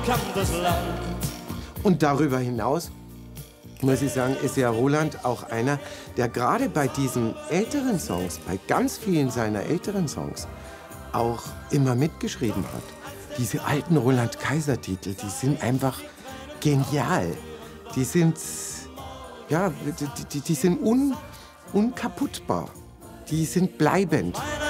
kann das Land. Und darüber hinaus, muss ich sagen, ist ja Roland auch einer, der gerade bei diesen älteren Songs, bei ganz vielen seiner älteren Songs, auch immer mitgeschrieben hat. Diese alten Roland-Kaiser-Titel, die sind einfach genial. Die sind, ja, die sind unkaputtbar. Die sind bleibend.